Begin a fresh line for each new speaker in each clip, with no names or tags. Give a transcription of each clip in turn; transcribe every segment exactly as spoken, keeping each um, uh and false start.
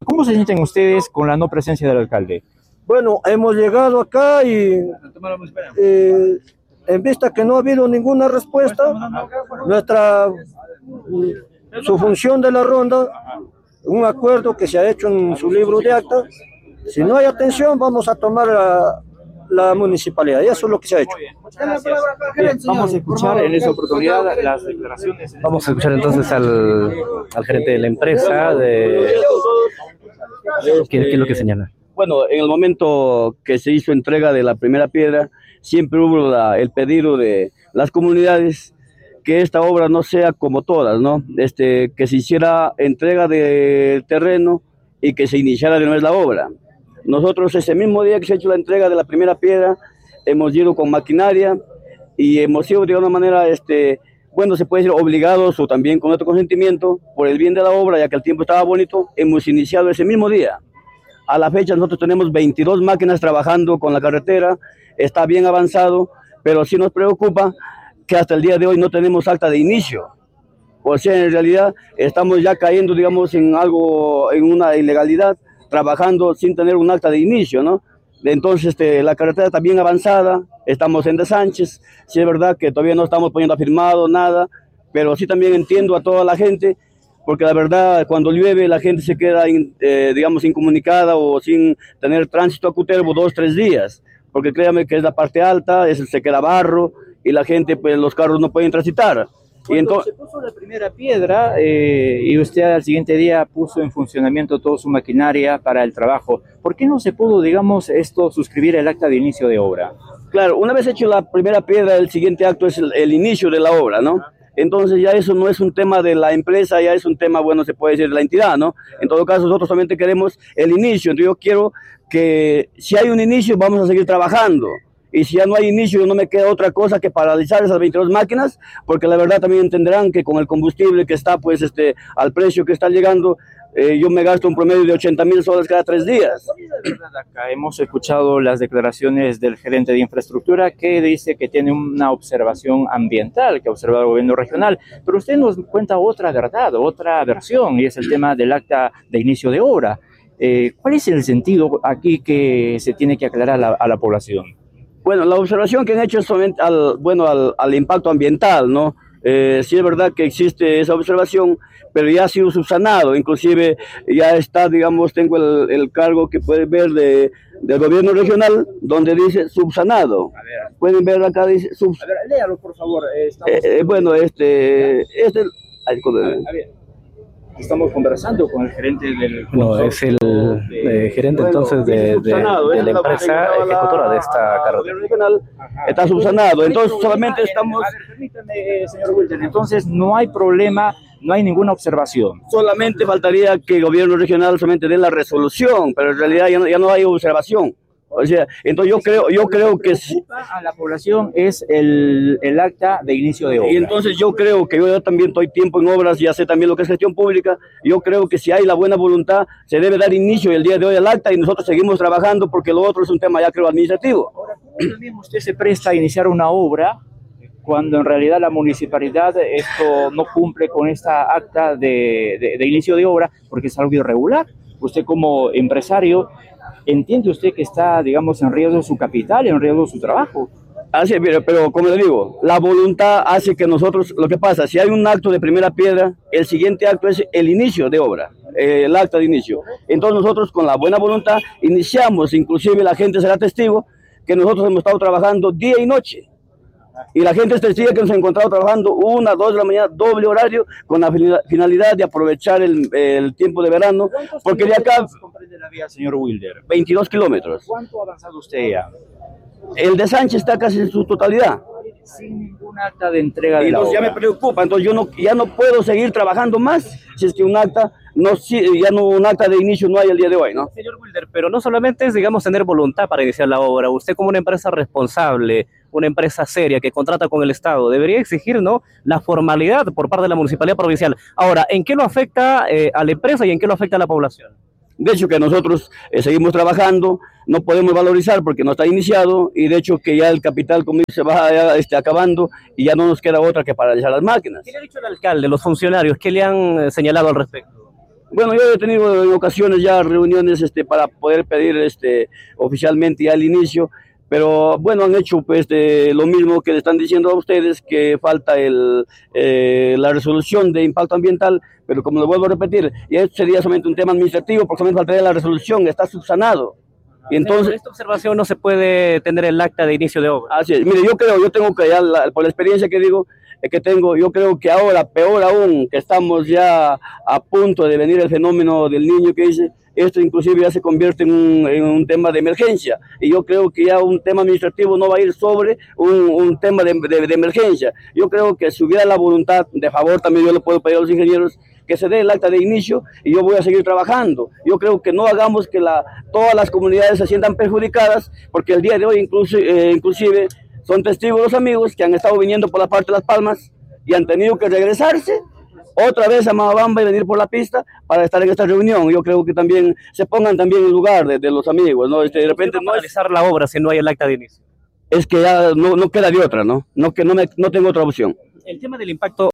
¿Cómo se sienten ustedes con la no presencia del alcalde?
Bueno, hemos llegado acá y eh, en vista que no ha habido ninguna respuesta, nuestra su función de la ronda, un acuerdo que se ha hecho en su libro de acta, si no hay atención vamos a tomar la, la municipalidad, y eso es lo que se ha hecho.
Bien, vamos a escuchar en esa oportunidad las declaraciones.
Vamos a escuchar entonces al, al gerente de la empresa, de ¿qué, qué es lo que señala?
Bueno, en el momento que se hizo entrega de la primera piedra, siempre hubo la, el pedido de las comunidades que esta obra no sea como todas, ¿no? Este, que se hiciera entrega de terreno y que se iniciara de una vez la obra. Nosotros ese mismo día que se ha hecho la entrega de la primera piedra, hemos ido con maquinaria y hemos sido de alguna manera, este, bueno, se puede decir obligados o también con nuestro consentimiento, por el bien de la obra, ya que el tiempo estaba bonito, hemos iniciado ese mismo día. A la fecha nosotros tenemos veintidós máquinas trabajando con la carretera, está bien avanzado, pero sí nos preocupa que hasta el día de hoy no tenemos acta de inicio. O sea, en realidad estamos ya cayendo, digamos, en algo, en una ilegalidad, trabajando sin tener un acta de inicio, ¿no? Entonces, este, la carretera está bien avanzada, estamos en desanches, sí es verdad que todavía no estamos poniendo afirmado nada, pero sí también entiendo a toda la gente, porque la verdad, cuando llueve, la gente se queda, eh, digamos, incomunicada o sin tener tránsito a Cutervo dos, tres días, porque créame que es la parte alta, es, se queda barro, y la gente, pues los carros no pueden transitar.
Y entonces se puso la primera piedra eh, y usted al siguiente día puso en funcionamiento toda su maquinaria para el trabajo. ¿Por qué no se pudo, digamos, esto, suscribir el acta de inicio de obra?
Claro, una vez hecho la primera piedra, el siguiente acto es el, el inicio de la obra, ¿no? Entonces ya eso no es un tema de la empresa, ya es un tema, bueno, se puede decir de la entidad, ¿no? En todo caso, nosotros solamente queremos el inicio. Entonces yo quiero que si hay un inicio, vamos a seguir trabajando. Y si ya no hay inicio, no me queda otra cosa que paralizar esas veintidós máquinas, porque la verdad también entenderán que con el combustible que está, pues, este, al precio que está llegando, eh, yo me gasto un promedio de ochenta mil soles cada tres días.
Acá hemos escuchado las declaraciones del gerente de infraestructura que dice que tiene una observación ambiental que ha observado el gobierno regional, pero usted nos cuenta otra verdad, otra versión, y es el tema del acta de inicio de obra. Eh, ¿Cuál es el sentido aquí que se tiene que aclarar a la, a la población?
Bueno, la observación que han hecho es solamente al, bueno, al, al impacto ambiental, ¿no? Eh, sí es verdad que existe esa observación, pero ya ha sido subsanado, inclusive ya está, digamos, tengo el, el cargo que pueden ver de, del gobierno regional, donde dice subsanado. A ver. Pueden ver acá, dice subsanado.
A ver, léalo, por favor. Eh,
eh, eh, bueno, este... este ay,
a ver, a ver. Estamos conversando con el gerente del...
No, es el de, eh, gerente bueno, entonces de, de, de la empresa ejecutora de esta carretera.
Regional. Está subsanado, entonces solamente estamos...
A ver, permítame, señor Wilder, entonces no hay problema, no hay ninguna observación.
Solamente faltaría que el gobierno regional solamente dé la resolución, pero en realidad ya no, ya no hay observación. O sea, entonces yo creo, yo creo que sí.
A la población es el, el acta de inicio de obra.
Y entonces yo creo que yo, yo también estoy tiempo en obras, ya sé también lo que es gestión pública. Yo creo que si hay la buena voluntad, se debe dar inicio el día de hoy al acta y nosotros seguimos trabajando porque lo otro es un tema ya creo administrativo.
Ahora, ¿cómo también usted se presta a iniciar una obra cuando en realidad la municipalidad esto no cumple con esta acta de, de, de inicio de obra porque es algo irregular? Usted como empresario, ¿entiende usted que está, digamos, en riesgo su capital, en riesgo su trabajo?
Así, pero, pero como le digo, la voluntad hace que nosotros, lo que pasa, si hay un acto de primera piedra, el siguiente acto es el inicio de obra, eh, el acta de inicio. Entonces nosotros con la buena voluntad iniciamos, inclusive la gente será testigo, que nosotros hemos estado trabajando día y noche. Y la gente es testigo que nos ha encontrado trabajando una, dos de la mañana, doble horario, con la finalidad de aprovechar el, el tiempo de verano. Porque de acá...
comprende la vía, señor Wilder?
veintidós kilómetros.
¿Cuánto ha avanzado usted ya?
El desanche está casi en su totalidad.
Sin ningún acta de entrega de
y
la
entonces
obra.
Ya me preocupa, entonces yo no, ya no puedo seguir trabajando más si es que un acta, no, ya no, un acta de inicio no hay el día de hoy, ¿no?
Señor Wilder, pero no solamente es, digamos, tener voluntad para iniciar la obra. Usted como una empresa responsable, una empresa seria que contrata con el Estado, debería exigir, ¿no?, la formalidad por parte de la Municipalidad Provincial. Ahora, ¿en qué lo afecta eh, a la empresa y en qué lo afecta a la población?
De hecho que nosotros eh, seguimos trabajando, no podemos valorizar porque no está iniciado y de hecho que ya el capital como se va ya, este, acabando y ya no nos queda otra que paralizar las máquinas.
¿Qué le ha dicho el alcalde, los funcionarios? ¿Qué le han señalado al respecto?
Bueno, yo he tenido en ocasiones ya reuniones este, para poder pedir este, oficialmente ya el inicio, pero bueno, han hecho pues este, lo mismo que le están diciendo a ustedes, que falta el, eh, la resolución de impacto ambiental, pero como lo vuelvo a repetir, y esto sería solamente un tema administrativo, porque solamente faltaría la resolución, está subsanado. Y entonces,
esta observación no se puede tener el acta de inicio de obra.
Así es. Mire, yo creo, yo tengo que ya, la, por la experiencia que digo, eh, que tengo, yo creo que ahora, peor aún, que estamos ya a punto de venir el fenómeno del niño que dice, esto inclusive ya se convierte en un, en un tema de emergencia, y yo creo que ya un tema administrativo no va a ir sobre un, un tema de, de, de emergencia. Yo creo que si hubiera la voluntad, de favor también yo le puedo pedir a los ingenieros, que se dé el acta de inicio y yo voy a seguir trabajando. Yo creo que no hagamos que la, todas las comunidades se sientan perjudicadas, porque el día de hoy incluso, eh, inclusive son testigos los amigos que han estado viniendo por la parte de Las Palmas y han tenido que regresarse otra vez a Mabamba y venir por la pista para estar en esta reunión. Yo creo que también se pongan también en lugar de, de los amigos, ¿no? Este, de repente no
realizar la obra si no hay el acta de inicio.
Es que ya no, no queda de otra, ¿no? No, que no, me, no tengo otra opción.
El tema del impacto,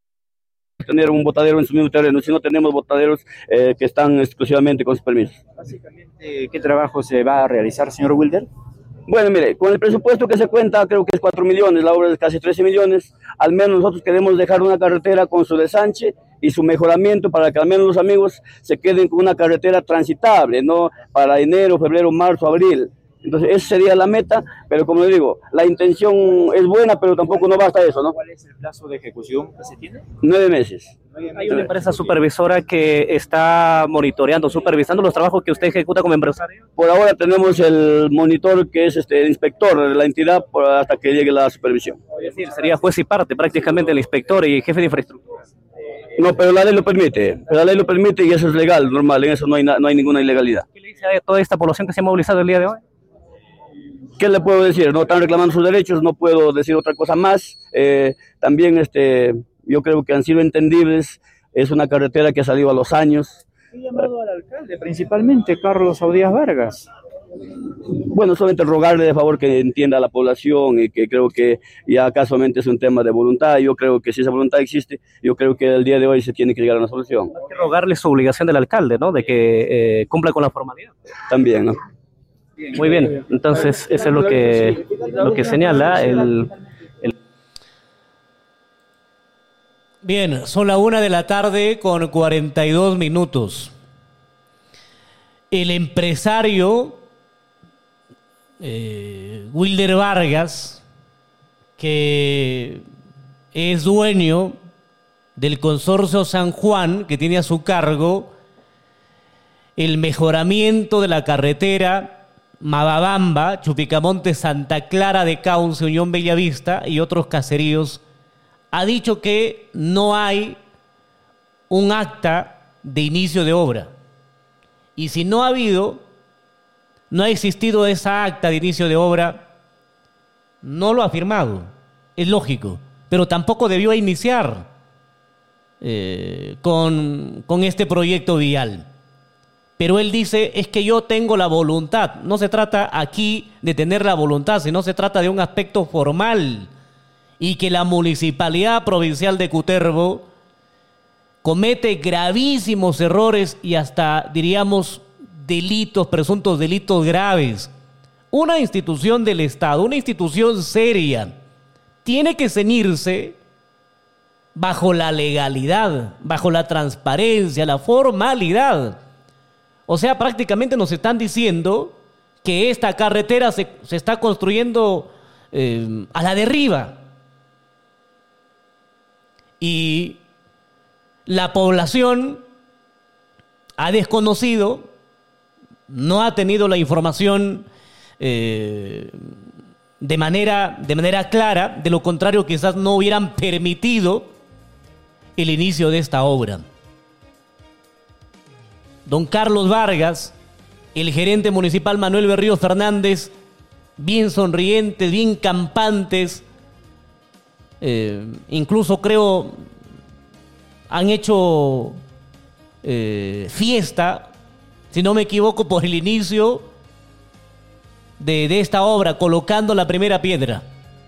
tener un botadero en su mismo terreno, si no tenemos botaderos eh, que están exclusivamente con sus permisos.
Básicamente, ¿qué trabajo se va a realizar, señor Wilder?
Bueno, mire, con el presupuesto que se cuenta, creo que es cuatro millones, la obra es casi trece millones, al menos nosotros queremos dejar una carretera con su desanche y su mejoramiento para que al menos los amigos se queden con una carretera transitable, ¿no? Para enero, febrero, marzo, abril. Entonces, esa sería la meta, pero como le digo, la intención es buena, pero tampoco no basta eso, ¿no?
¿Cuál es el plazo de ejecución que se tiene?
Nueve meses.
Hay una empresa supervisora que está monitoreando, supervisando los trabajos que usted ejecuta como empresario.
Por ahora tenemos el monitor que es este el inspector de la entidad por, hasta que llegue la supervisión.
Es decir, sería juez y parte prácticamente el inspector y jefe de infraestructura.
No, pero la ley lo permite, la ley lo permite y eso es legal, normal, en eso no hay, no hay ninguna ilegalidad.
¿Qué le dice a toda esta población que se ha movilizado el día de hoy?
¿Qué le puedo decir? No están reclamando sus derechos, no puedo decir otra cosa más. Eh, también este, yo creo que han sido entendibles, es una carretera que ha salido a los años.
He llamado al alcalde, principalmente Carlos Audías Vargas.
Bueno, solamente rogarle de favor que entienda a la población y que creo que ya casualmente es un tema de voluntad. Yo creo que si esa voluntad existe, yo creo que el día de hoy se tiene que llegar a una solución.
Hay que rogarle su obligación del alcalde, ¿no? De que eh, cumpla con la formalidad.
También, ¿no?
Muy bien, entonces eso es lo que, lo que señala el, el...
Bien, son la una de la tarde con cuarenta y dos minutos. El empresario eh, Wilder Vargas, que es dueño del consorcio San Juan, que tiene a su cargo el mejoramiento de la carretera Mababamba, Chupicamonte, Santa Clara de Caunce, Unión Bellavista y otros caseríos, ha dicho que no hay un acta de inicio de obra. Y si no ha habido, no ha existido esa acta de inicio de obra, no lo ha firmado, es lógico, pero tampoco debió iniciar eh, con, con este proyecto vial. Pero él dice, es que yo tengo la voluntad. No se trata aquí de tener la voluntad, sino se trata de un aspecto formal. Y que la Municipalidad Provincial de Cutervo comete gravísimos errores y hasta, diríamos, delitos, presuntos delitos graves. Una institución del Estado, una institución seria, tiene que ceñirse bajo la legalidad, bajo la transparencia, la formalidad. O sea, prácticamente nos están diciendo que esta carretera se, se está construyendo eh, a la deriva. Y la población ha desconocido, no ha tenido la información eh, de manera, de manera clara, de lo contrario quizás no hubieran permitido el inicio de esta obra. Don Carlos Vargas, el gerente municipal Manuel Berrío Fernández, bien sonrientes, bien campantes, eh, incluso creo han hecho eh, fiesta, si no me equivoco, por el inicio de, de esta obra, colocando la primera piedra.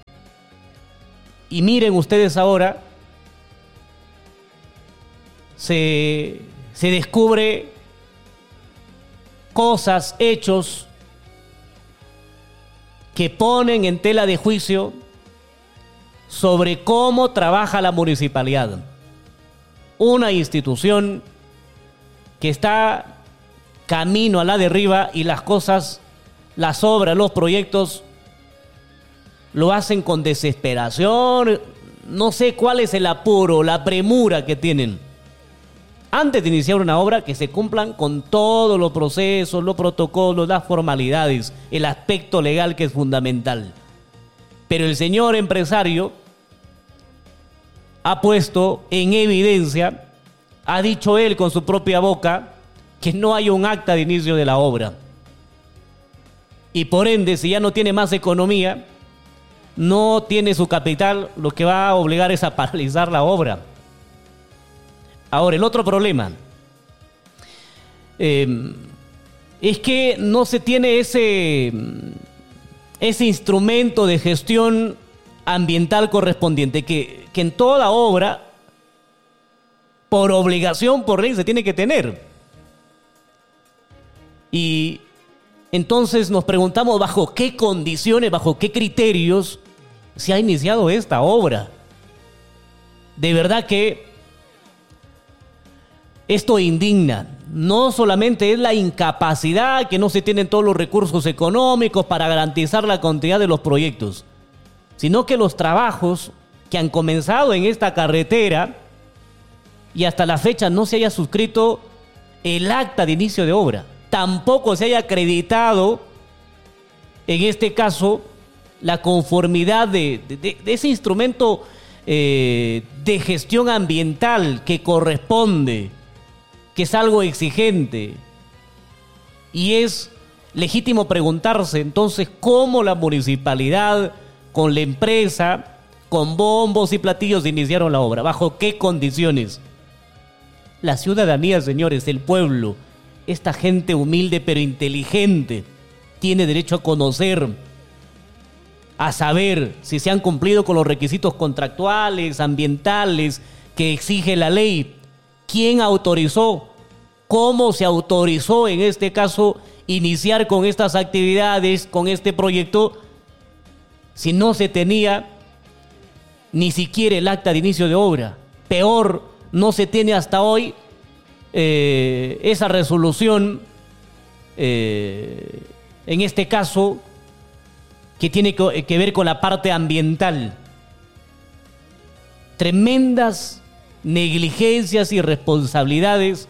Y miren ustedes ahora, se se descubre cosas, hechos que ponen en tela de juicio sobre cómo trabaja la municipalidad. Una institución que está camino a la derriba y las cosas, las obras, los proyectos lo hacen con desesperación. No sé cuál es el apuro, la premura que tienen. Antes de iniciar una obra, que se cumplan con todos los procesos, los protocolos, las formalidades, el aspecto legal que es fundamental. Pero el señor empresario ha puesto en evidencia, ha dicho él con su propia boca, que no hay un acta de inicio de la obra. Y por ende, si ya no tiene más economía, no tiene su capital, lo que va a obligar es a paralizar la obra. Ahora, el otro problema eh, es que no se tiene ese, ese instrumento de gestión ambiental correspondiente, que, que en toda obra, por obligación, por ley, se tiene que tener. Y entonces nos preguntamos bajo qué condiciones, bajo qué criterios se ha iniciado esta obra. De verdad que esto indigna. No solamente es la incapacidad, que no se tienen todos los recursos económicos para garantizar la continuidad de los proyectos, sino que los trabajos que han comenzado en esta carretera y hasta la fecha no se haya suscrito el acta de inicio de obra. Tampoco se haya acreditado, en este caso, la conformidad de, de, de ese instrumento eh, de gestión ambiental que corresponde, que es algo exigente. Y es legítimo preguntarse entonces cómo la municipalidad, con la empresa, con bombos y platillos iniciaron la obra, bajo qué condiciones. La ciudadanía, señores, el pueblo, esta gente humilde pero inteligente, tiene derecho a conocer, a saber si se han cumplido con los requisitos contractuales, ambientales que exige la ley. ¿Quién autorizó? ¿Cómo se autorizó en este caso iniciar con estas actividades, con este proyecto, si no se tenía ni siquiera el acta de inicio de obra? Peor, no se tiene hasta hoy eh, esa resolución, eh, en este caso, que tiene que, que ver con la parte ambiental. Tremendas negligencias y responsabilidades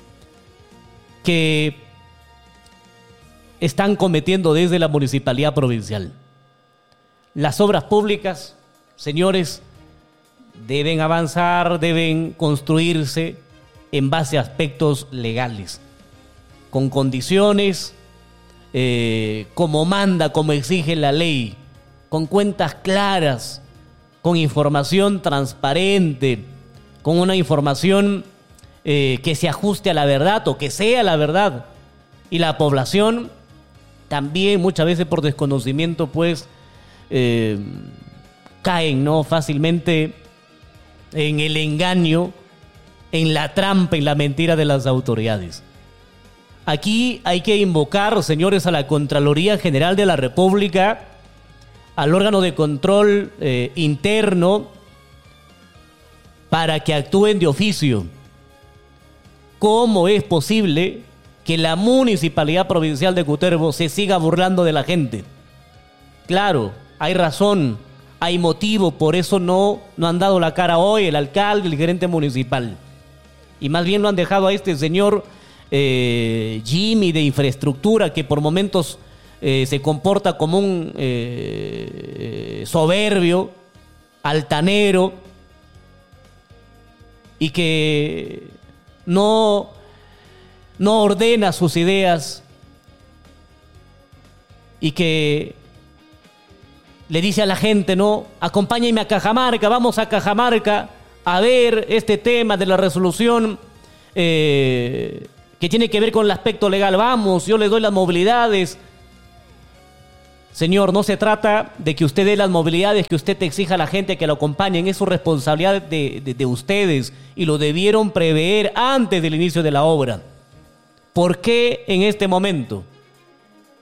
que están cometiendo desde la municipalidad provincial. Las obras públicas, señores, deben avanzar, deben construirse en base a aspectos legales, con condiciones eh, como manda, como exige la ley, con cuentas claras, con información transparente, con una información eh, que se ajuste a la verdad o que sea la verdad. Y la población también muchas veces por desconocimiento pues eh, caen, ¿no?, fácilmente en el engaño, en la trampa, en la mentira de las autoridades. Aquí hay que invocar, señores, a la Contraloría General de la República, al órgano de control eh, interno, para que actúen de oficio. ¿Cómo es posible que la Municipalidad Provincial de Cutervo se siga burlando de la gente? Claro, hay razón, hay motivo, por eso no, no han dado la cara hoy el alcalde, el gerente municipal. Y más bien lo han dejado a este señor eh, Jimmy de infraestructura, que por momentos eh, se comporta como un eh, soberbio, altanero, y que no, no ordena sus ideas, y que le dice a la gente, no, acompáñenme a Cajamarca, vamos a Cajamarca a ver este tema de la resolución eh, que tiene que ver con el aspecto legal. Vamos, yo les doy las movilidades. Señor, no se trata de que usted dé las movilidades que usted exija a la gente que lo acompañen. Es su responsabilidad de, de, de ustedes y lo debieron prever antes del inicio de la obra. ¿Por qué en este momento?